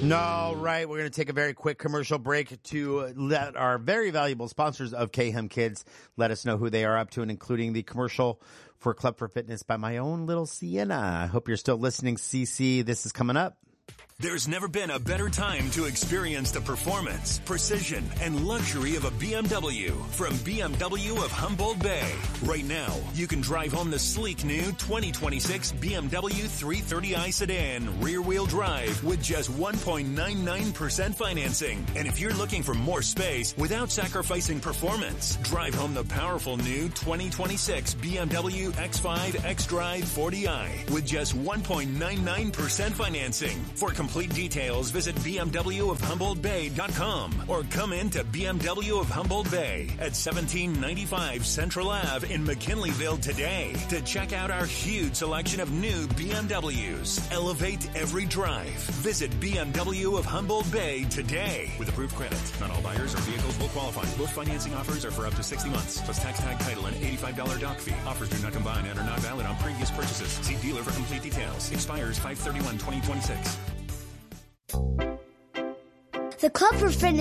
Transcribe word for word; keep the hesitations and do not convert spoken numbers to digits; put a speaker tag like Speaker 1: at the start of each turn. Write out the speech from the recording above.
Speaker 1: All right, we're going to take a very quick commercial break to let our very valuable sponsors of K-Hem Kids let us know who they are up to, and including the commercial for Club for Fitness by my own little Sienna. I hope you're still listening, C C. This is coming up.
Speaker 2: There's never been a better time to experience the performance, precision, and luxury of a B M W from B M W of Humboldt Bay. Right now, you can drive home the sleek new twenty twenty-six B M W three thirty i sedan rear-wheel drive with just one point nine nine percent financing. And if you're looking for more space without sacrificing performance, drive home the powerful new twenty twenty-six B M W X five xDrive forty i with just one point nine nine percent financing. For complete complete details, visit B M W of Humboldt Bay dot com or come in to B M W of Humboldt Bay at seventeen ninety-five Central Avenue in McKinleyville today to check out our huge selection of new B M Ws. Elevate every drive. Visit B M W of Humboldt Bay today. With approved credit, not all buyers or vehicles will qualify. Both financing offers are for up to sixty months, plus tax tag title and eighty-five dollars dock fee. Offers do not combine and are not valid on previous purchases. See dealer for complete details. Expires five thirty-one twenty twenty-six.
Speaker 3: The Club for Fitness